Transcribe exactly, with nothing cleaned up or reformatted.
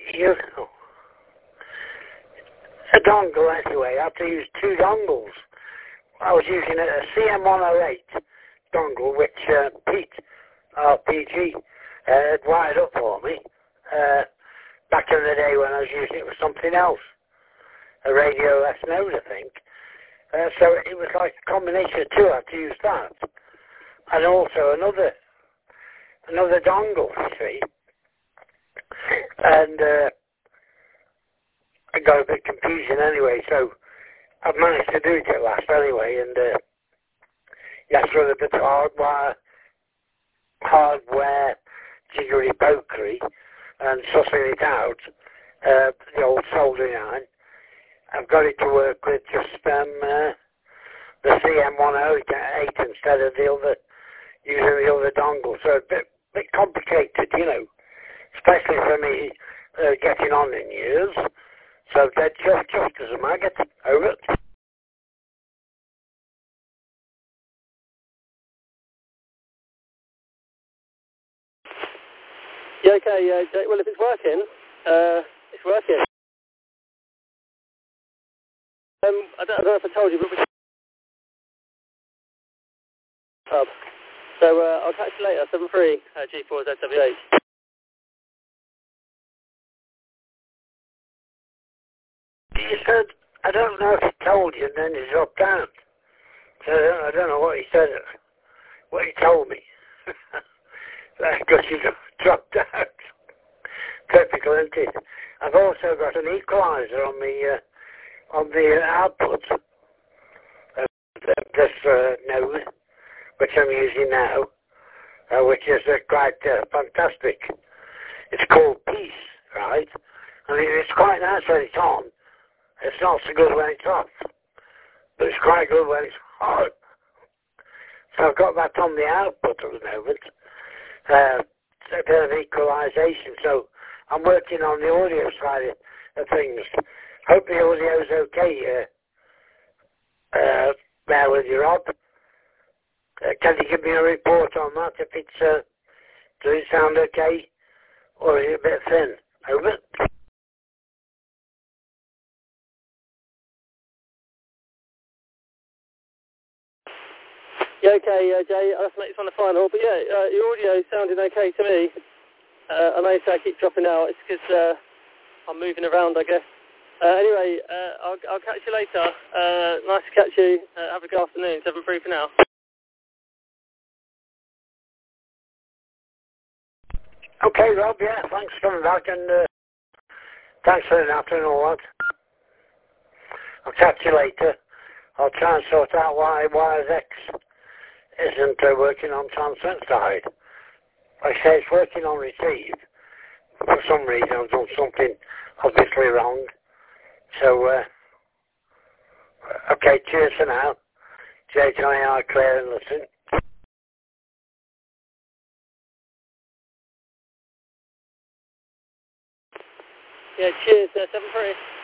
you know, a dongle anyway. I had to use two dongles. I was using a C M one oh eight dongle, which uh, Pete, R P G, uh, had wired up for me uh, back in the day when I was using it for something else, a radio S node, I think. Uh, so it was like a combination of two. I had to use that, and also another another dongle, you see. And uh, I got a bit confusion anyway, so I've managed to do it at last anyway, and uh, yes, with a bit of hardware, hardware, jiggery pokery, and sussing it out, uh, the old soldering iron. I've got it to work with just um, uh, the C M one oh eight instead of the other, using the other dongle, so a bit, bit complicated, you know, especially for me uh, getting on in years. So they're just, just as a maggot. Over. Yeah, okay, yeah, Jay. Well, if it's working, uh, it's working. Um, I don't, I don't know if I told you, but we're pub. So uh, I'll catch you later, seven three uh, G four Z W H. He said, I don't know if he told you, and then he dropped out. So I don't, I don't know what he said, what he told me. Because he dropped out. Typical, isn't it? I've also got an equalizer on the uh, on the output of this uh, node, which I'm using now, uh, which is uh, quite uh, fantastic. It's called Peace, right? I mean, it's quite nice when it's on. It's not so good when it's off, but it's quite good when it's on. So I've got that on the output at the moment. Uh, a bit of equalization, so I'm working on the audio side of things. Hope the audio's okay. Uh, uh, bear with you, Rob. Uh, can you give me a report on that? If it's uh, does it sound okay, or is it a bit thin? Over. Yeah, okay, uh, Jay, I'll have to make this on the final, but yeah, uh, your audio sounded okay to me. Uh, I know you say I keep dropping out, it's because uh, I'm moving around, I guess. Uh, anyway, uh, I'll, I'll catch you later. Uh, nice to catch you. Uh, have a good afternoon, seven three for now. Okay, Rob, yeah, thanks for coming back, and uh, thanks for the afternoon and all that. I'll catch you later. I'll try and sort out why Wires X isn't uh, working on transmit side. Like I say, it's working on receive. For some reason, I've done something obviously wrong. So, uh, okay, cheers for now. J J R, clear and listen. Yeah, cheers, uh, seven three.